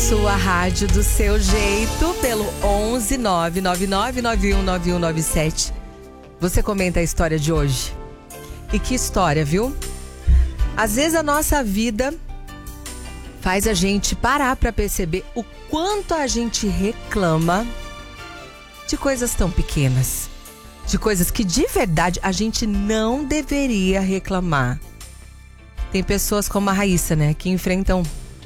sua rádio do seu jeito, pelo 11 999919197. Você comenta a história de hoje. E que história, viu? Às vezes a nossa vida faz a gente parar para perceber o quanto a gente reclama de coisas tão pequenas. De coisas que de verdade a gente não deveria reclamar. Tem pessoas como a Raíssa, né? Que enfrentam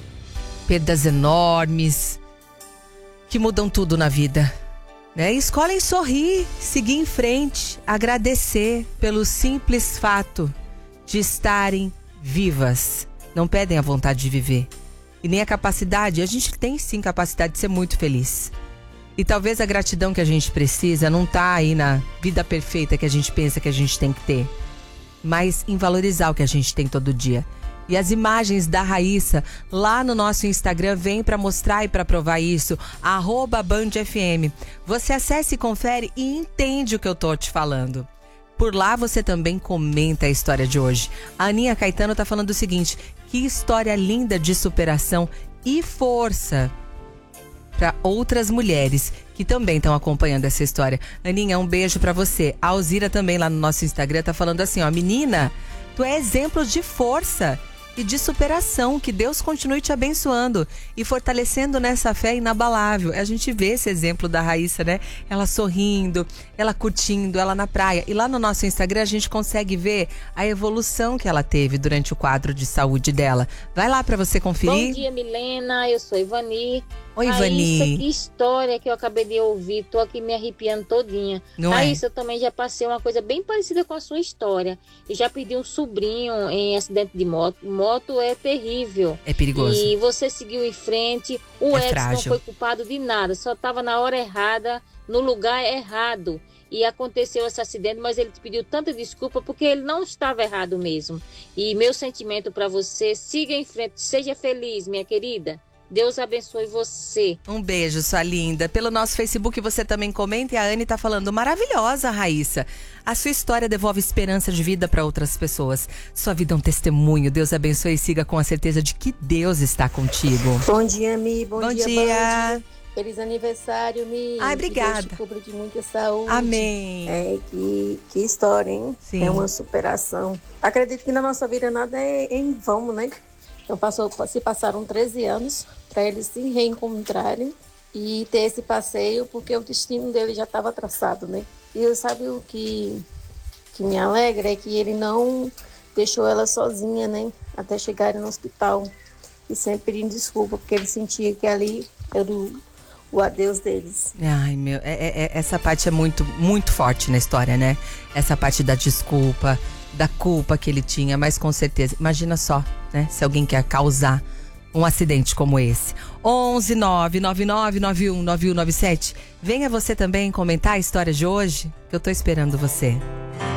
perdas enormes, que mudam tudo na vida, né? E escolhem sorrir, seguir em frente, agradecer pelo simples fato de estarem vivas. Não pedem a vontade de viver. E nem a capacidade. A gente tem sim capacidade de ser muito feliz. E talvez a gratidão que a gente precisa não tá aí na vida perfeita que a gente pensa que a gente tem que ter, mas em valorizar o que a gente tem todo dia. E as imagens da Raíssa lá no nosso Instagram vêm para mostrar e para provar isso, @BandFM. Você acessa e confere e entende o que eu tô te falando. Por lá você também comenta a história de hoje. A Aninha Caetano tá falando o seguinte: que história linda de superação e força para outras mulheres que também estão acompanhando essa história. Aninha, um beijo para você. A Alzira também lá no nosso Instagram tá falando assim, ó: menina, tu é exemplo de força e de superação, que Deus continue te abençoando e fortalecendo nessa fé inabalável. A gente vê esse exemplo da Raíssa, né? Ela sorrindo, ela curtindo, ela na praia. E lá no nosso Instagram a gente consegue ver a evolução que ela teve durante o quadro de saúde dela. Vai lá pra você conferir. Bom dia, Milena. Eu sou Ivani. Oi, Ivani. Raíssa, que história que eu acabei de ouvir. Tô aqui me arrepiando todinha. Não Raíssa, eu também já passei uma coisa bem parecida com a sua história. Eu já perdi um sobrinho em acidente de moto. Moto é terrível. É perigoso. E você seguiu em frente. O Edson frágil. não foi culpado de nada. Só estava na hora errada, no lugar errado. E aconteceu esse acidente, mas ele te pediu tanta desculpa porque ele não estava errado mesmo. E meu sentimento para você: siga em frente, seja feliz, minha querida. Deus abençoe você. Um beijo, sua linda. Pelo nosso Facebook você também comenta, e a Anne tá falando: maravilhosa, Raíssa. A sua história devolve esperança de vida para outras pessoas. Sua vida é um testemunho. Deus abençoe e siga com a certeza de que Deus está contigo. Bom dia, Mi. Bom dia. Band. Feliz aniversário, Mi. Ai, obrigada. Que Deus te cubra de muita saúde. Amém. Que história, hein? Sim. É uma superação. Acredito que na nossa vida nada é em vão, né? Então se passaram 13 anos para eles se reencontrarem e ter esse passeio, porque o destino dele já estava traçado, né? E eu sabe o que me alegra é que ele não deixou ela sozinha, né? Até chegarem no hospital e sempre pedindo desculpa, porque ele sentia que ali era o adeus deles. Ai, meu, essa parte é muito, muito forte na história, né? Essa parte da desculpa, da culpa que ele tinha, mas com certeza, imagina só, né? Se alguém quer causar um acidente como esse. 11 999919197. Venha você também comentar a história de hoje, que eu tô esperando você.